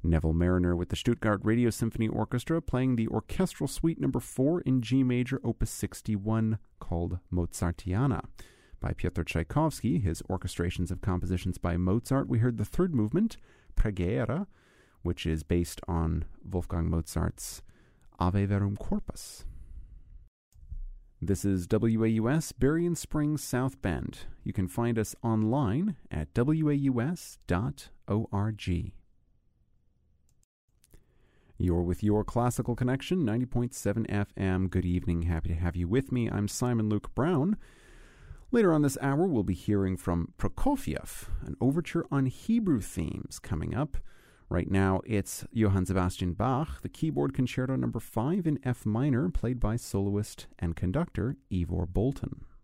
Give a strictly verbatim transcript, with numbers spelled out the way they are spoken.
Neville Mariner with the Stuttgart Radio Symphony Orchestra playing the Orchestral Suite number four in G major, opus sixty-one, called Mozartiana. By Piotr Tchaikovsky, his orchestrations of compositions by Mozart, we heard the third movement, Preghiera, which is based on Wolfgang Mozart's Ave Verum Corpus. This is W A U S, Berrien Springs, South Bend. You can find us online at w a u s dot org. You're with Your Classical Connection, ninety point seven F M. Good evening. Happy to have you with me. I'm Simon Luke Brown. Later on this hour, we'll be hearing from Prokofiev, an overture on Hebrew themes coming up. Right now, it's Johann Sebastian Bach, the Keyboard Concerto number five in F minor, played by soloist and conductor Ivor Bolton.